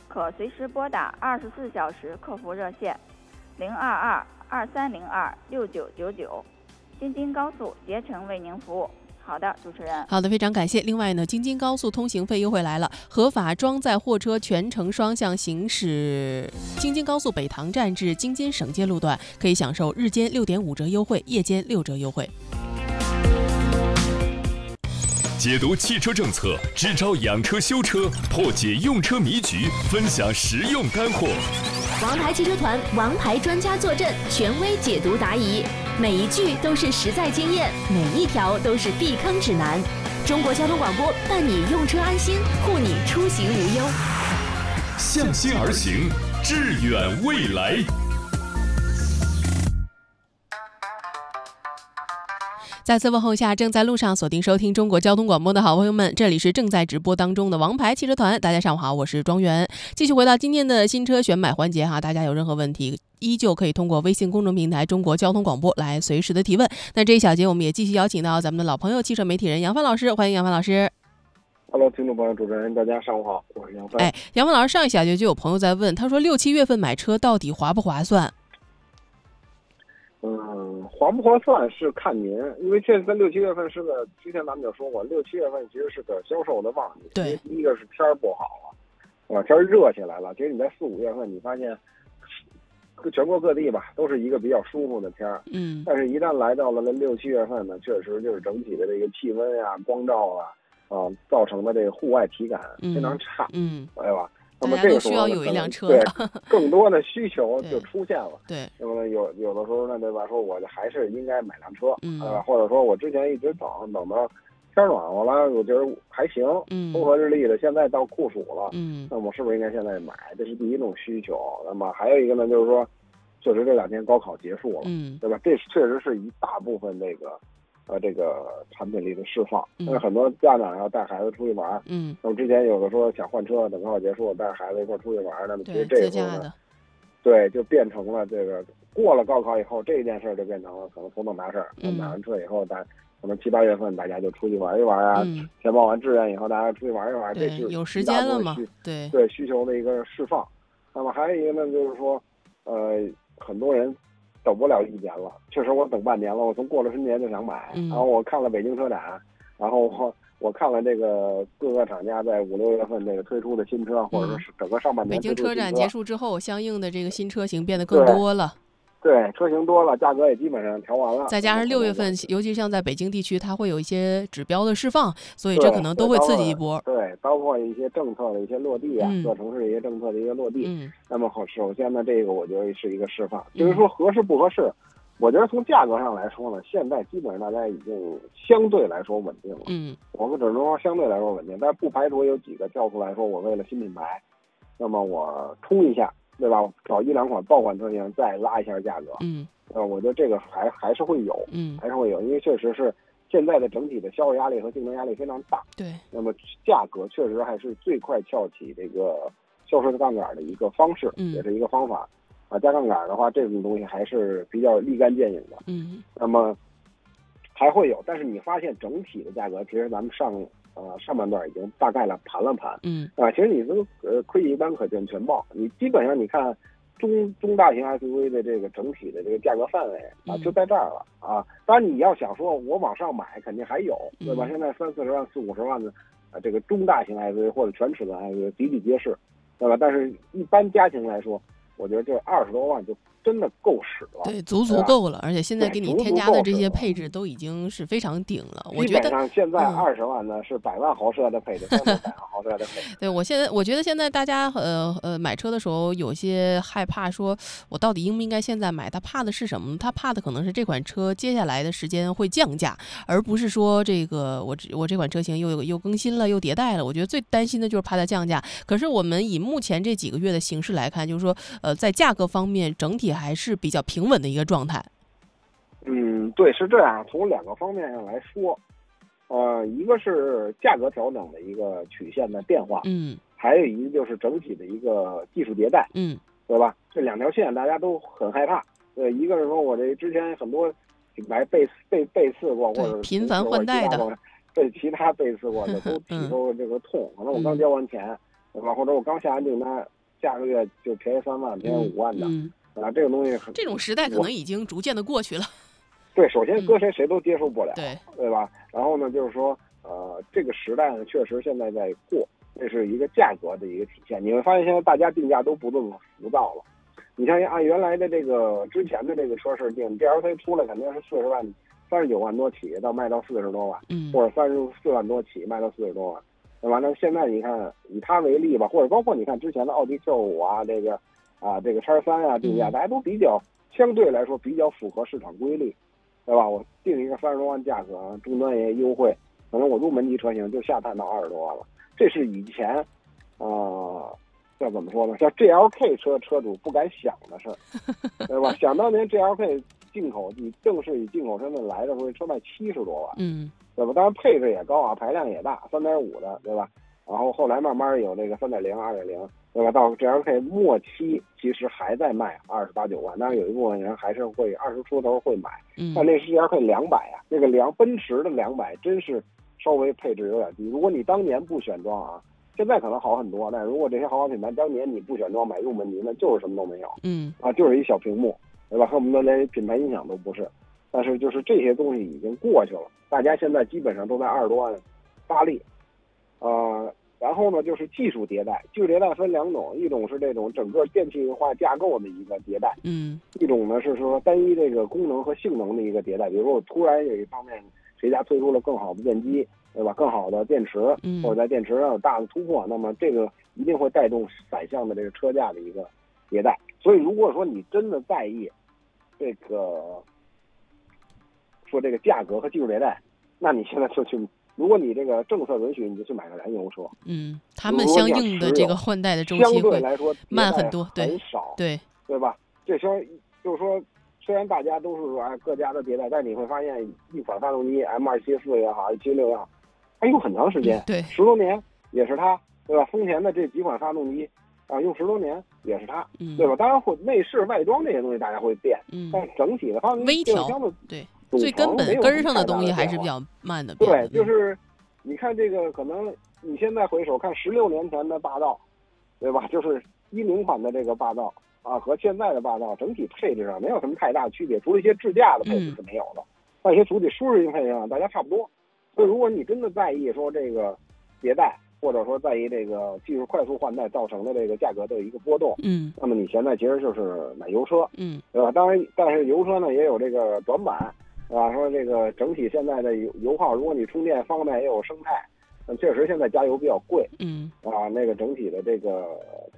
可随时拨打24小时客服热线022-2302-6999，京津高速竭诚为您服务。好的，主持人。 好的，非常感谢。另外呢，京津高速通行费优惠来了，合法装载货车全程双向行驶京津高速北塘站至京津省界路段，可以享受日间6.5折优惠，夜间6折优惠。 解读汽车政策，支招养车修车，破解用车迷局，分享实用干货。 王牌汽车团王牌专家坐镇，权威解读答疑，每一句都是实在经验，每一条都是避坑指南。中国交通广播伴你用车安心，护你出行无忧。 向心而行，致远未来。 再次问候一下正在路上锁定收听中国交通广播的好朋友们，这里是正在直播当中的王牌汽车团，大家上午好，我是庄园。继续回到今天的新车选买环节哈，大家有任何问题依旧可以通过微信公众平台中国交通广播来随时的提问。那这一小节我们也继续邀请到咱们的老朋友汽车媒体人杨帆老师，欢迎杨帆老师。 Hello， 听众朋友，主持人，大家上午好，我是杨帆。 杨帆老师，上一小节就有朋友在问，他说6、7月份买车到底划不划算？ 划不划算是看您，因为现在6、7月份是个，之前咱们就说过，6、7月份其实是个销售的旺季。 对， 第一个是天儿不好了，天儿热起来了。其实你在4、5月份，你发现全国各地吧，都是一个比较舒服的天儿。但是一旦来到了6、7月份呢，确实就是整体的这个气温啊、光照造成的这个户外体感非常差。对吧？那么这个时候需要有一辆车对，更多的需求就出现了。 对， 那么有的时候呢，对吧？说我还是应该买辆车，或者说我之前一直等到天暖和了，我觉得还行，风和日丽的，现在到酷暑了，那我是不是应该现在买？这是第一种需求。那么还有一个呢，就是说，确实这2天高考结束了，对吧？这确实是一大部分这个产品力的释放，但是很多家长要带孩子出去玩，那么之前有的说想换车，等高考结束带着孩子一块出去玩，那么其实这个时候呢，对，就变成了这个过了高考以后，这件事就变成了可能头等大事儿。买完车以后，可能7、8月份大家就出去玩一玩啊，填报完志愿以后，大家出去玩一玩，这是有时间了嘛？ 对需求的一个释放。那么还有一个呢，就是说，很多人等不了1年了，确实我等半年了，我从过了春节就想买，然后我看了北京车展，然后我看了这个各个厂家在5、6月份这个推出的新车，或者说是整个上半年北京车展结束之后，相应的这个新车型变得更多了。 对，车型多了，价格也基本上调完了。 再加上6月份，尤其像在北京地区，它会有一些指标的释放，所以这可能都会刺激一波。 对，包括一些政策的一些落地啊，各城市一些政策的一个落地。那么首先呢，这个我觉得是一个释放。至于说合适不合适，我觉得从价格上来说呢，现在基本上大家已经相对来说稳定了。我们只能说相对来说稳定，但是不排除有几个跳出来说，我为了新品牌，那么我冲一下。对吧？找1、2款爆款车型，再拉一下价格。我觉得这个还是会有，还是会有，因为确实是现在的整体的销售压力和竞争压力非常大。 对， 那么价格确实还是最快撬起这个销售的杠杆的一个方式，也是一个方法。加杠杆的话，这种东西还是比较立竿见影的。那么还会有，但是你发现整体的价格，其实咱们上半段已经大概盘了盘，其实你这个窥一斑可见全豹，你基本上你看中大型 SUV 的这个整体的这个价格范围就在这儿了当然你要想说我往上买，肯定还有，对吧？现在30、40万、40、50万的这个中大型 SUV 或者全尺寸 SUV 比比皆是，对吧？但是一般家庭来说，我觉得这20多万就真的够使了， 对，足够了，而且现在给你添加的这些配置都已经是非常顶了。我觉得基本上现在20万呢是100万豪车的配置，100万豪车的配置。 对，我觉得现在大家买车的时候有些害怕，说我到底应不应该现在买？他怕的是什么呢？他怕的可能是这款车接下来的时间会降价，而不是说这个我这款车型又更新了又迭代了。我觉得最担心的就是怕它降价。可是我们以目前这几个月的形势来看，就是说在价格方面整体还是比较平稳的一个状态。 对，是这样。从2个方面上来说，一个是价格调整的一个曲线的变化，还有一个就是整体的一个技术迭代，对吧？这2条线大家都很害怕。一个是说我这之前很多品牌背刺过，或者频繁换代的， 被其他背刺过的都体受这个痛。可能我刚交完钱， 对吧？或者我刚下完订单，下个月就便宜3万、便宜5万的，这个东西这种时代可能已经逐渐的过去了。 对，首先搁谁都接受不了， 对吧？然后呢，就是说，这个时代呢，确实现在在过，这是一个价格的一个体现。你会发现现在大家定价都不这么浮躁了。你像按原来的这个之前的这个车市定 ，GLC 出来肯定是40万、39万多起，到卖到40多万，或者34万多起卖到40多万，对吧？那现在你看以它为例吧，或者包括你看之前的奥迪 Q5啊，这个X3啊，定价大家都比较相对来说比较符合市场规律。对吧？我定一个30多万价格，终端也优惠，可能我入门级车型就下探到20多万了。这是以前，叫怎么说呢？像 GLK 车主不敢想的事儿，对吧？想当年 GLK 进口正式以进口身份来的时候，车卖70多万，对吧？当然配置也高啊，排量也大，3.5的，对吧？然后后来慢慢有这个3.0、2.0，对吧？到 GLK 末期其实还在卖28、9万，当然有一部分人还是会20出头会买，但那是 GLK 200啊，这个奔驰的200真是稍微配置有点低。如果你当年不选装啊，现在可能好很多，但如果这些豪华品牌当年你不选装买入门级，那就是什么都没有，就是一小屏幕，对吧？恨不得连品牌音响都不是。但是就是这些东西已经过去了，大家现在基本上都在20多万发力。然后呢，就是技术迭代，技术迭代分2种，一种是这种整个电气化架构的一个迭代，一种呢是说单一这个功能和性能的一个迭代。比如说我突然有一方面谁家推出了更好的电机，对吧？更好的电池，或者在电池上有大的突破，那么这个一定会带动反向的这个车价的一个迭代。所以如果说你真的在意这个说这个价格和技术迭代，那你现在就去。如果你这个政策允许，你就去买个燃油车。 他们相应的这个换代的周期相对来说慢很多， 很少， 对吧？这时候就是说，虽然大家都是说各家的迭代，但你会发现一款发动机 M274也好，176也好，它用很长时间，10多年也是它，对吧？丰田的这几款发动机用10多年也是它，对吧？当然会内饰外装这些东西大家会变，但是整体的发动机微调对。 最根本上的东西还是比较慢的。 对，就是你看这个，可能你现在回首看16年前的霸道，对吧？就是10款的这个霸道和现在的霸道整体配置上没有什么太大区别，除了一些智驾的配置是没有的，但一些主体舒适性配置上大家差不多。所以如果你真的在意说这个迭代，或者说在意这个技术快速换代造成的这个价格的一个波动，那么你现在其实就是买油车，对吧？当然，但是油车呢也有这个短板。说这个整体现在的油耗，如果你充电方面也有生态，确实现在加油比较贵，那个整体的这个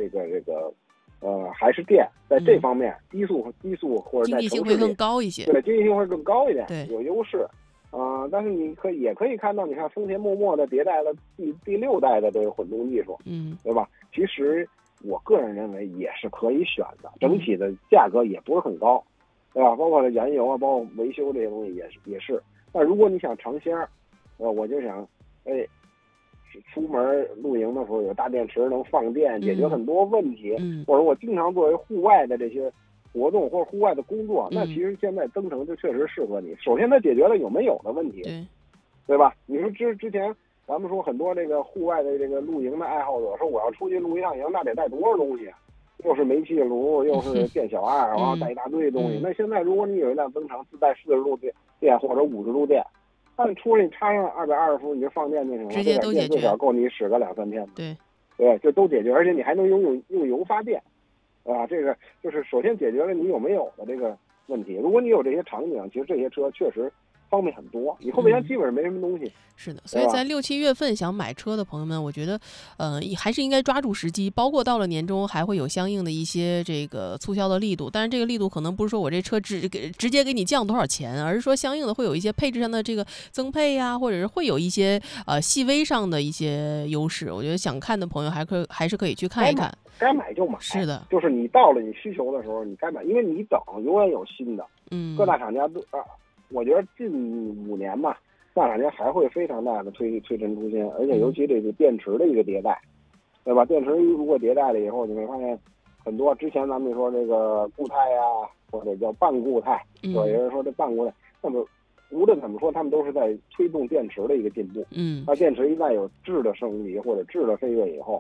还是电，在这方面低速或者在城市里经济性会更高一些， 对，经济性会更高一点，有优势。但是你也可以看到，你看丰田默默的迭代了第6代的这个混动技术，对吧？其实我个人认为也是可以选的，整体的价格也不是很高。对吧？包括燃油包括维修这些东西也是。但如果你想尝鲜，我就想，出门露营的时候有大电池能放电，解决很多问题。或者我经常作为户外的这些活动或者户外的工作，那其实现在增程就确实适合你。首先它解决了有没有的问题，对吧？你说之前咱们说很多这个户外的这个露营的爱好者说我要出去露一趟营，那得带多少东西？又是煤气炉，又是电小二，然后带一大堆东西。那现在如果你有一辆增程自带40度电或者50度电，那你出来你插上220伏，你就放电就行了， 直接都解决， 最少够你使个2-3天。 对， 就都解决，而且你还能用油发电，这个就是首先解决了你有没有的这个问题。如果你有这些场景，其实这些车确实方便很多，你后备箱基本上没什么东西。 是的，所以在6、7月份想买车的朋友们，我觉得，还是应该抓住时机。包括到了年终，还会有相应的一些这个促销的力度。但是这个力度可能不是说我这车直接给你降多少钱，而是说相应的会有一些配置上的这个增配呀，或者是会有一些细微上的一些优势。我觉得想看的朋友还是可以去看一看。 该买就买。 是的， 就是你到了你需求的时候，你该买，因为你等永远有新的。各大厂家都我觉得近5年吧，大厂家还会非常大的推陈出新，而且尤其这个电池的一个迭代，对吧？电池如果迭代了以后，你会发现很多之前咱们说这个固态呀，或者叫半固态，有人说这半固态，那么无论怎么说，他们都是在推动电池的一个进步。那电池一旦有质的升级或者质的飞跃以后，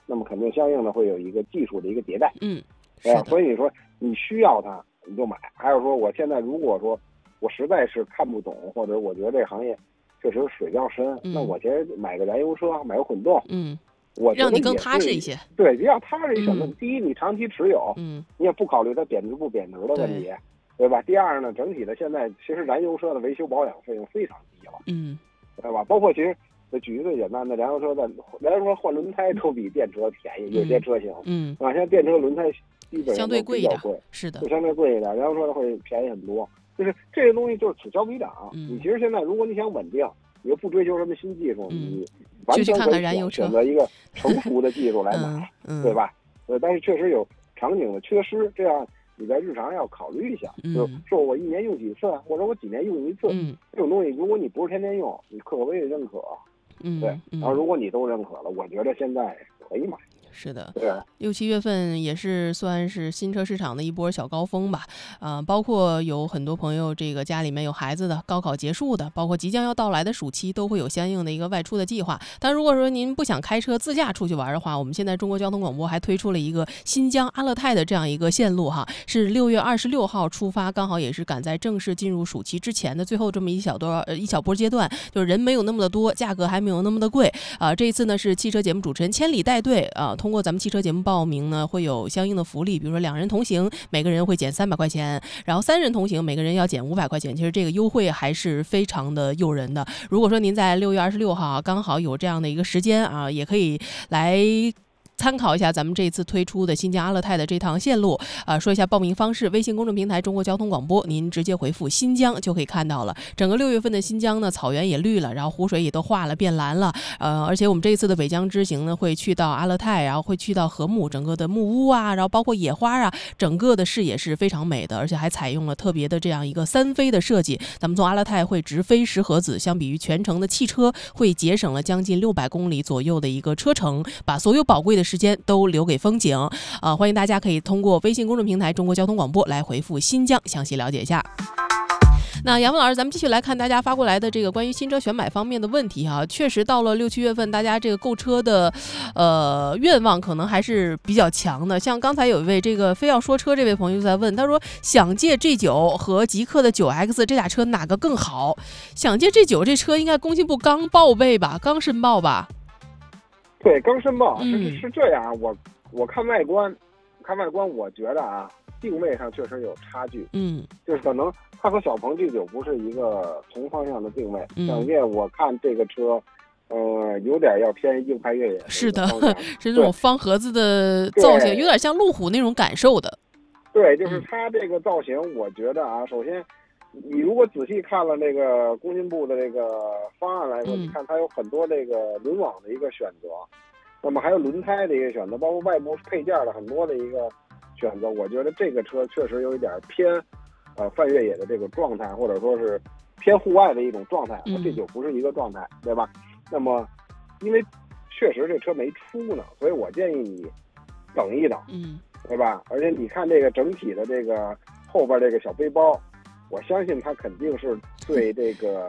那么肯定相应的会有一个技术的一个迭代。 所以你说你需要它你就买，还有说我现在如果说我实在是看不懂，或者我觉得这行业确实水较深，那我其实买个燃油车，买个混动，我觉得让你更踏实一些。 对，比较踏实一选择。第一，你长期持有，你也不考虑它贬值不贬值的问题，对吧？第二呢，整体的现在其实燃油车的维修保养费用非常低了，对吧？包括其实举一个最简单的，燃油车换轮胎都比电车便宜，有些车型，现在电车轮胎基本上相对贵一点，是的， 就相对贵一点，燃油车会便宜很多。就是这些东西就是此消彼长。你其实现在如果你想稳定，你又不追求什么新技术，你完全可以选择一个成熟的技术来买，对吧？但是确实有场景的缺失，这样你在日常要考虑一下，就是说我一年用几次，或者我几年用一次，这种东西如果你不是天天用，你可谓认可，对。然后如果你都认可了，我觉得现在可以买。 是的 ，6、 7月份也是算是新车市场的一波小高峰吧。包括有很多朋友这个家里面有孩子的，高考结束的，包括即将要到来的暑期，都会有相应的一个外出的计划。但如果说您不想开车自驾出去玩的话，我们现在中国交通广播还推出了一个新疆阿勒泰的这样一个线路哈，是6月26号出发，刚好也是赶在正式进入暑期之前的最后这么一小波阶段，就是人没有那么的多，价格还没有那么的贵。这一次呢是汽车节目主持人千里带队通过咱们汽车节目报名呢，会有相应的福利，比如说2人同行，每个人会减300块钱，然后3人同行，每个人要减500块钱。其实这个优惠还是非常的诱人的。如果说您在6月26号刚好有这样的一个时间也可以来参考一下咱们这次推出的新疆阿勒泰的这趟线路。说一下报名方式，微信公众平台中国交通广播，您直接回复新疆就可以看到了。整个6月份的新疆呢，草原也绿了，然后湖水也都化了变蓝了。而且我们这一次的北疆之行呢，会去到阿勒泰，然后会去到禾木，整个的木屋然后包括野花整个的视野是非常美的，而且还采用了特别的这样一个3飞的设计。咱们从阿勒泰会直飞石河子，相比于全程的汽车，会节省了将近600公里左右的一个车程，把所有宝贵的时间都留给风景。欢迎大家可以通过微信公众平台中国交通广播来回复新疆，详细了解一下。那杨峰老师，咱们继续来看大家发过来的这个关于新车选买方面的问题确实到了6、7月份，大家这个购车的愿望可能还是比较强的。像刚才有一位这个非要说车这位朋友在问，他说想借 G9 和极氪的 9X 这俩车哪个更好？想借 G9 这车应该工信部刚报备吧，刚申报吧？ 对，刚申报。是这样，我看外观，我觉得定位上确实有差距。就是可能它和小鹏 G9 不是一个同方向的定位。想借我看这个车，有点要偏硬派越野。 是的，是那种方盒子的造型，有点像路虎那种感受的。 对，就是它这个造型，我觉得首先，你如果仔细看了这个工信部的这个方案来说，你看它有很多这个轮网的一个选择，那么还有轮胎的一个选择，包括外部配件的很多的一个选择。我觉得这个车确实有一点偏泛越野的这个状态，或者说是偏户外的一种状态，和这就不是一个状态，对吧？那么因为确实这车没出呢，所以我建议你等一等，对吧？而且你看这个整体的这个后边这个小背包，我相信它肯定是对这个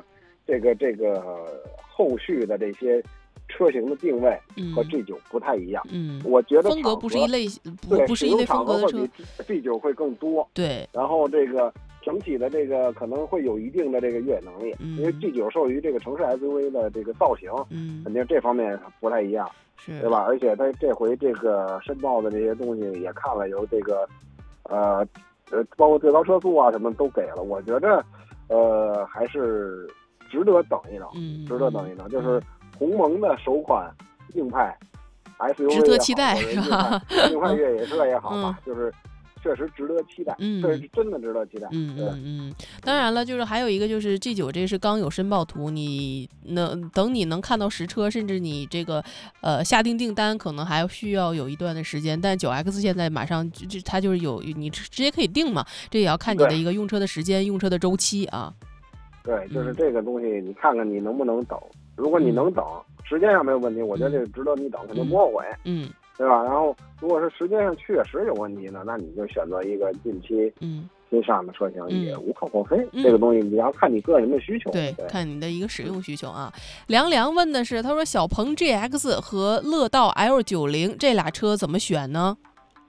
后续的这些车型的定位和 G9 不太一样。我觉得风格不是一类，不是一类风格的车， G9 会更多。 对， 然后这个整体的这个可能会有一定的这个越野能力，因为 G9 受于这个城市 SUV 的这个造型，肯定这方面不太一样，对吧？而且它这回这个申报的这些东西也看了，有这个包括最高车速什么都给了，我觉得还是值得等一等，值得等一等。就是鸿蒙的首款硬派 SUV 值得期待，是吧？ 硬派越野车也好吧，就是确实值得期待，这是真的值得期待。 当然了，就是还有一个就是 G9 这是刚有申报图，你等你能看到实车，甚至你这个下订单可能还需要有一段的时间。但 9X 现在马上它就是有你直接可以定嘛，这也要看你的一个用车的时间、用车的周期啊。 对，就是这个东西，你看看你能不能等。如果你能等，时间上没有问题，我觉得这个值得你等，肯定不后悔。对吧？然后如果是时间上确实有问题呢，那你就选择一个近期新上的车型也无可厚非。这个东西你要看你个人的需求， 对，看你的一个使用需求啊。凉凉问的是，他说小鹏 GX 和乐道 L90这俩车怎么选呢？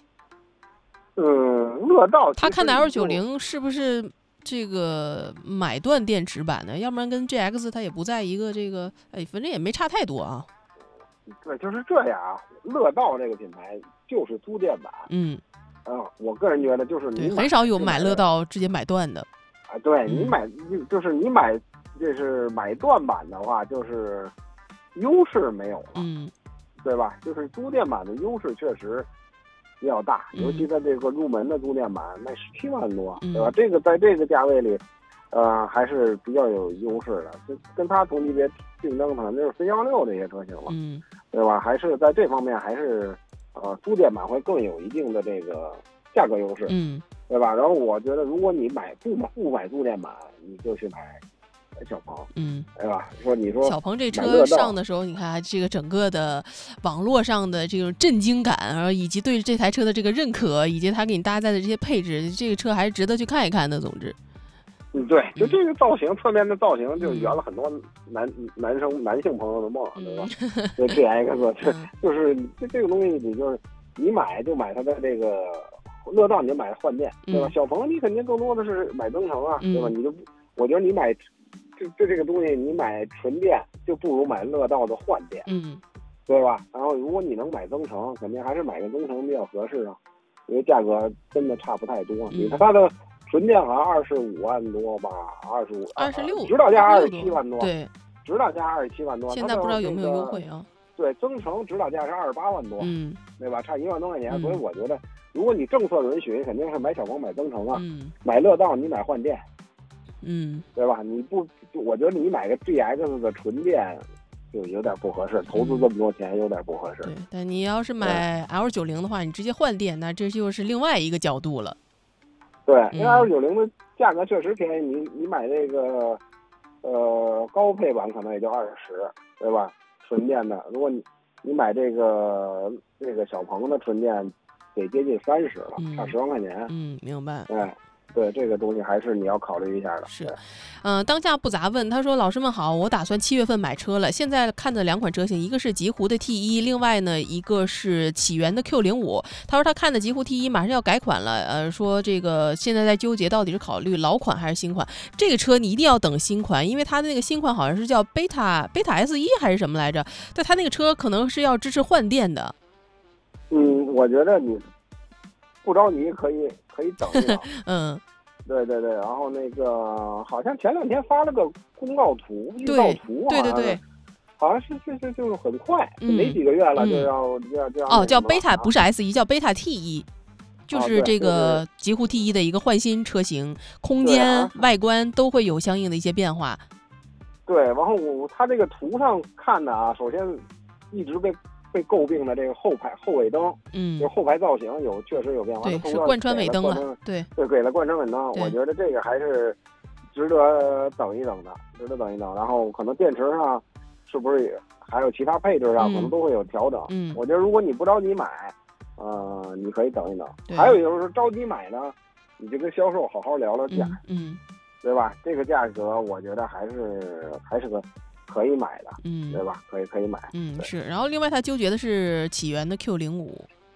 乐道他看的 L90是不是这个买断电池版的？要不然跟 GX 它也不在一个这个，反正也没差太多啊。 对，就是这样啊。乐道这个品牌就是租电版，我个人觉得就是你很少有买乐道直接买断的啊。对，你买就是你买这是买断版的话，就是优势没有了，对吧？就是租电版的优势确实比较大，尤其在这个入门的租电版卖17万多，对吧？这个在这个价位里，还是比较有优势的，跟它同级别竞争可能就是C16这些车型了，对吧？还是在这方面还是租电版会更有一定的这个价格优势，对吧？然后我觉得如果你不买租电版，你就去买小鹏，对吧？你说小鹏这车上的时候，你看这个整个的网络上的这种震惊感，然后以及对这台车的这个认可，以及它给你搭载的这些配置，这个车还是值得去看一看的。总之， 对，就这个造型，侧面的造型就圆了很多男性朋友的梦，对吧？这 GX 就是这个东西，你就是你买就买它的这个乐道，你就买换电，对吧？小鹏你肯定更多的是买增程啊，对吧？你就我觉得你买这个东西，你买纯电就不如买乐道的换电，对吧？然后如果你能买增程，肯定还是买个增程比较合适啊，因为价格真的差不太多。你看它的纯电好像25万多吧，26，指导价27万多， 对， 指导价27万多。 现在不知道有没有优惠啊？ 对，增程指导价是28万多，对吧？差1万多块钱。所以我觉得，如果你政策允许，肯定是买小鹏买增程啊，买乐道你买换电。对吧？我觉得你买个 GX 的纯电就有点不合适，投资这么多钱有点不合适。 对，但你要是买 L90 的话，你直接换电，那这就是另外一个角度了。 对，因为 L90 的价格确实便宜，你买这个高配版可能也就20，对吧？纯电的，如果你买这个小鹏的纯电，得接近30了，差10万块钱。 明白。 对，这个东西还是你要考虑一下的。 是，当下不杂问，他说：“老师们好，我打算7月份买车了。现在看的2款车型，一个是极狐的 T1，另外呢一个是启源的 Q05。他说他看的极狐 T1马上要改款了，说这个现在在纠结到底是考虑老款还是新款。这个车你一定要等新款，因为它的那个新款好像是叫贝塔 S1还是什么来着？但它那个车可能是要支持换电的。 我觉得你不着急，可以等一等。对，然后那个好像前2天发了个公告图、预告图， 对， 好像是就是很快，没几个月了就要叫贝塔，不是 S1，叫贝塔 T1，就是这个极狐 T1的一个换新车型，空间、外观都会有相应的一些变化。 对，然后他这个图上看的啊，首先一直被诟病的这个后尾灯，就后排造型确实有变化， 对，是贯穿尾灯了，对， 给了贯穿尾灯，我觉得这个还是值得等一等的，然后可能电池上是不是还有其他配置上可能都会有调整，我觉得如果你不着急买，你可以等一等。还有就是着急买呢，你就跟销售好好聊聊价，对吧？这个价格我觉得还是个可以买的，对吧？可以买， 是。然后另外他纠结的是启源的 Q05，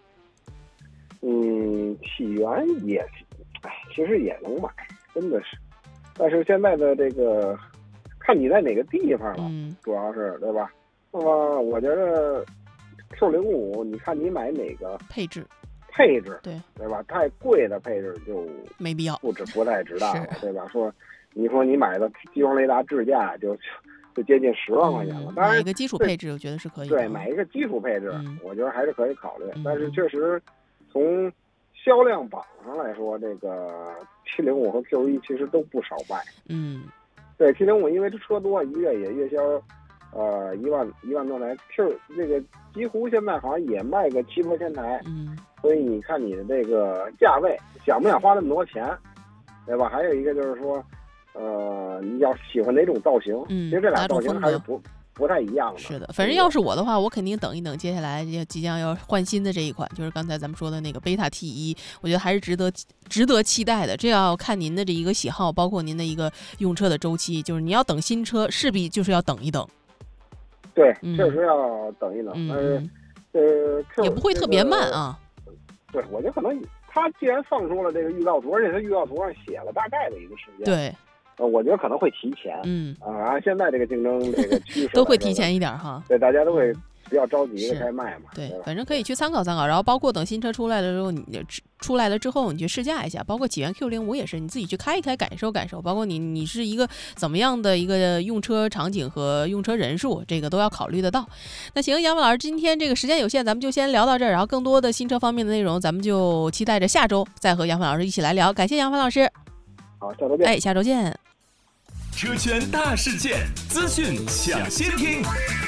启源也，其实也能买，真的是。但是现在的这个，看你在哪个地方了，主要是对吧？那么我觉得 Q05，你看你买哪个配置， 对吧？太贵的配置就没必要， 不太值当了，对吧？你说你买的激光雷达智驾就接近10万块钱了，当然买一个基础配置，我觉得是可以的。 对，买一个基础配置，我觉得还是可以考虑。但是确实，从销量榜上来说，这个705和 Q1其实都不少卖。对，705因为这车多，一月也月销1万多台。这个极狐现在好像也卖个7多千台。所以你看你的这个价位，想不想花那么多钱，对吧？还有一个就是说。你要喜欢哪种造型？其实这俩造型还是不太一样的。 是的，反正要是我的话，我肯定等一等，接下来即将要换新的这一款，就是刚才咱们说的那个贝塔 T1，我觉得还是值得期待的。这要看您的这一个喜好，包括您的一个用车的周期，就是你要等新车，势必就是要等一等。 对，确实要等一等，但是也不会特别慢啊。 对，我觉得可能他既然放出了这个预告图，而且他预告图上写了大概的一个时间， 对。 我觉得可能会提前，按现在这个竞争这个趋势都会提前一点哈。 对，大家都会比较着急的开卖嘛。 对，反正可以去参考参考，然后包括等新车出来的时候，你出来了之后，你去试驾一下，包括启源 Q05也是，你自己去开一开，感受感受，包括你是一个怎么样的一个用车场景和用车人数，这个都要考虑得到。那行，杨帆老师，今天这个时间有限，咱们就先聊到这儿，然后更多的新车方面的内容，咱们就期待着下周再和杨帆老师一起来聊。感谢杨帆老师。 好，下周见。 下周见。 车圈大事件，资讯抢先听。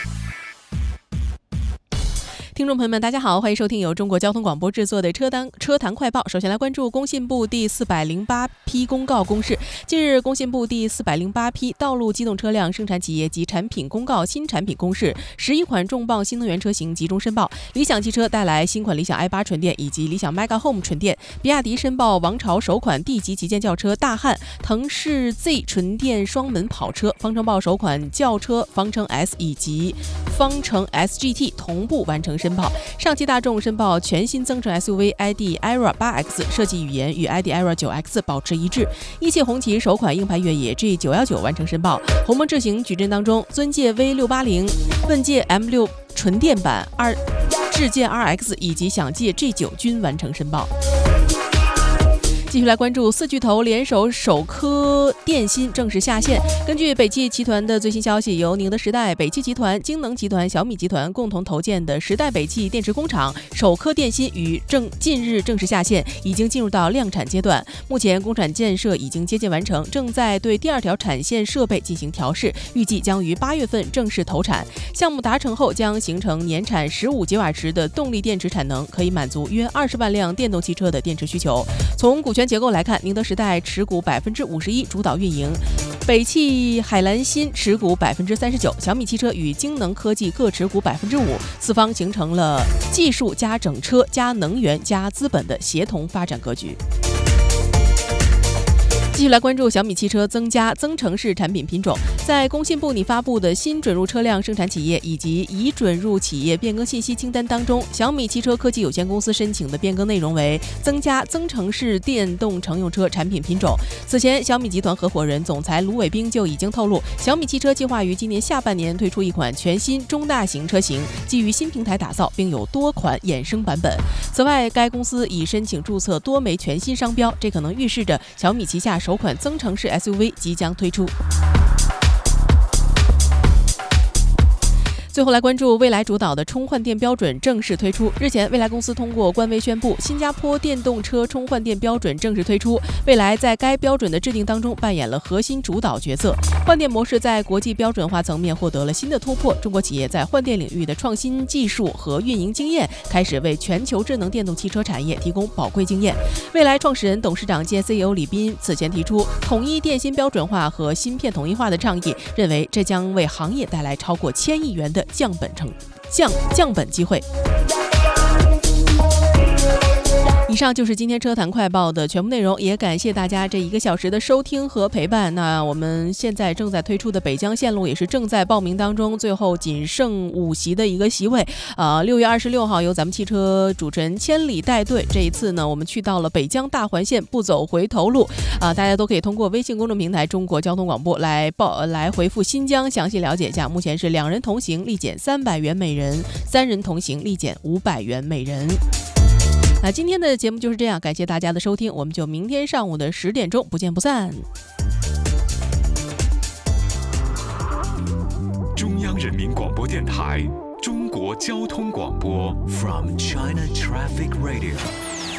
听众朋友们，大家好，欢迎收听由中国交通广播制作的车坛快报。首先来关注工信部第408批公告公示。近日，工信部第408批道路机动车辆生产企业及产品公告新产品公示，11款重磅新能源车型集中申报。理想汽车带来新款理想 i8 纯电以及理想 Mega Home 纯电，比亚迪申报王朝首款 D 级旗舰轿车大汉、腾势 Z 纯电双门跑车，方程豹首款轿车方程 S 以及方程 SGT 同步完成申报。上汽大众申报全新增程 SUV ID ERA 8X， 设计语言与 ID ERA 9X 保持一致。一汽红旗首款硬派越野 G919 完成申报。鸿蒙智行矩阵当中，尊界 V680、问界 M6 纯电版、智界 RX 以及享界 G9 均完成申报。继续来关注4巨头联手首颗电芯正式下线。根据北汽集团的最新消息，由宁德时代、北汽集团、京能集团、小米集团共同投建的时代北汽电池工厂首颗电芯近日正式下线，已经进入到量产阶段。目前工厂建设已经接近完成，正在对第2条产线设备进行调试，预计将于8月份正式投产。项目达成后，将形成年产15吉瓦时的动力电池产能，可以满足约20万辆电动汽车的电池需求。从股权结构来看，宁德时代持股51%主导运营，北汽海蓝芯持股39%，小米汽车与京能科技各持股5%，四方形成了技术加整车加能源加资本的协同发展格局。继续来关注小米汽车增加增程式产品品种。在工信部拟发布的新准入车辆生产企业以及已准入企业变更信息清单当中，小米汽车科技有限公司申请的变更内容为增加增程式电动乘用车产品品种。此前，小米集团合伙人总裁卢伟冰就已经透露，小米汽车计划于今年下半年推出一款全新中大型车型，基于新平台打造，并有多款衍生版本。此外，该公司已申请注册多枚全新商标，这可能预示着小米旗下首款增程式 SUV 即将推出。最后来关注蔚来主导的充换电标准正式推出。日前，蔚来公司通过官微宣布，新加坡电动车充换电标准正式推出。蔚来在该标准的制定当中扮演了核心主导角色，换电模式在国际标准化层面获得了新的突破。中国企业在换电领域的创新技术和运营经验，开始为全球智能电动汽车产业提供宝贵经验。蔚来创始人、董事长兼 CEO 李斌此前提出统一电芯标准化和芯片统一化的倡议，认为这将为行业带来超过1000亿元的降本机会。以上就是今天车坛快报的全部内容，也感谢大家这1个小时的收听和陪伴。那我们现在正在推出的北疆线路也是正在报名当中，最后仅剩5席的一个席位。6月26号由咱们汽车主持人千里带队，这一次呢，我们去到了北疆大环线，不走回头路大家都可以通过微信公众平台中国交通广播来回复新疆，详细了解一下。目前是2人同行立减300元每人，3人同行立减500元每人。那今天的节目就是这样，感谢大家的收听，我们就明天上午的10点钟不见不散。 中央人民广播电台，中国交通广播 From China Traffic Radio。